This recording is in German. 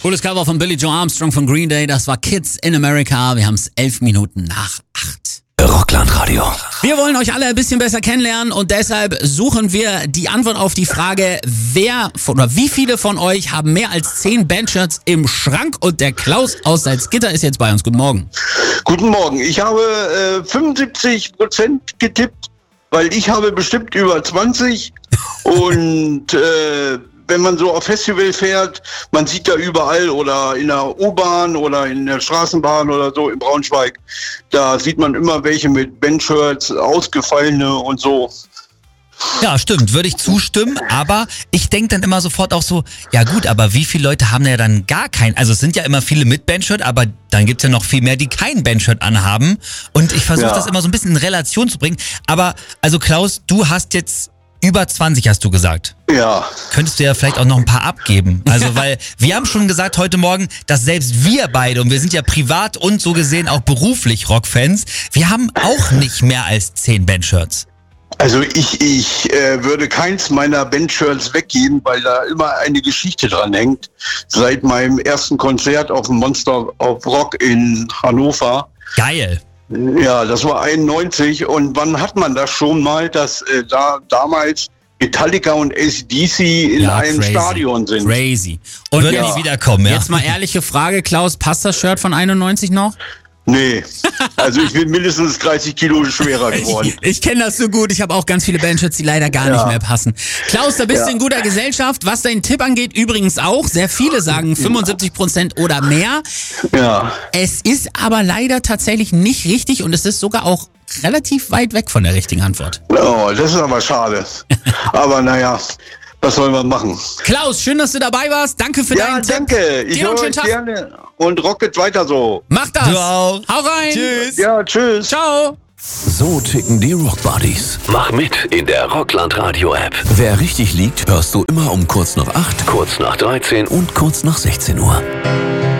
Cooles Cover von Billie Joe Armstrong von Green Day. Das war Kids in America. Wir haben es 11 Minuten nach 8. Rockland-Radio. Wir wollen euch alle ein bisschen besser kennenlernen und deshalb suchen wir die Antwort auf die Frage, wie viele von euch haben mehr als 10 Bandshirts im Schrank? Und der Klaus aus Salzgitter ist jetzt bei uns. Guten Morgen. Guten Morgen. Ich habe 75% getippt, weil ich habe bestimmt über 20 und wenn man so auf Festival fährt, man sieht da überall oder in der U-Bahn oder in der Straßenbahn oder so in Braunschweig, da sieht man immer welche mit Bandshirts, ausgefallene und so. Ja, stimmt, würde ich zustimmen, aber ich denke dann immer sofort auch so, ja gut, aber wie viele Leute haben ja dann gar kein, also es sind ja immer viele mit Bandshirt, aber dann gibt's ja noch viel mehr, die kein Bandshirt anhaben und ich versuche das immer so ein bisschen in Relation zu bringen, aber also Klaus, du hast jetzt über 20, hast du gesagt. Ja. Könntest du ja vielleicht auch noch ein paar abgeben. Also, weil wir haben schon gesagt heute Morgen, dass selbst wir beide, und wir sind ja privat und so gesehen auch beruflich Rockfans, wir haben auch nicht mehr als 10 Bandshirts. Also ich würde keins meiner Bandshirts weggeben, weil da immer eine Geschichte dran hängt. Seit meinem ersten Konzert auf dem Monster of Rock in Hannover. Geil. Ja, das war 91 und wann hat man das schon mal, dass damals Metallica und AC/DC in einem Stadion sind? Crazy. Und wird nie wiederkommen, ja. Jetzt mal ehrliche Frage, Klaus, passt das Shirt von 91 noch? Nee, also ich bin mindestens 30 Kilo schwerer geworden. Ich kenne das so gut, ich habe auch ganz viele Bandshirts, die leider gar nicht mehr passen. Klaus, da bist du in guter Gesellschaft, was deinen Tipp angeht, übrigens auch. Sehr viele sagen 75% oder mehr. Ja. Es ist aber leider tatsächlich nicht richtig und es ist sogar auch relativ weit weg von der richtigen Antwort. Oh, das ist aber schade. Aber naja, was soll man machen? Klaus, schön, dass du dabei warst. Danke für deinen Tipp. Ja, danke. Ich höre euch gerne. Und rocket weiter so. Mach das. Du auch. Hau rein. Tschüss. Ja, tschüss. Ciao. So ticken die Rockbuddies. Mach mit in der Rockland-Radio-App. Wer richtig liegt, hörst du immer um kurz nach 8, Kurz nach 13 und kurz nach 16 Uhr.